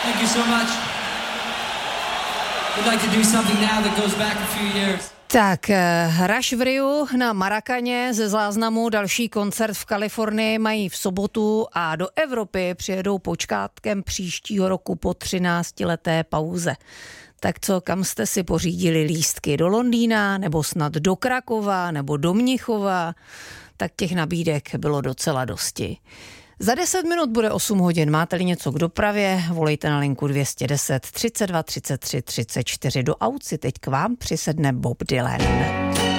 Thank you so much. We'd like to do something now that goes back a few years. Tak, Rush v Riu na Marakaně ze záznamu, další koncert v Kalifornii mají v sobotu a do Evropy přijedou počátkem příštího roku po 13leté pauze. Tak co, kam jste si pořídili lístky? Do Londýna, nebo snad do Krakova, nebo do Mnichova? Tak těch nabídek bylo docela dosti. Za 10 minut bude 8 hodin. Máte-li něco k dopravě, volejte na linku 210 32 33 34. Do aut si teď k vám přisedne Bob Dylan.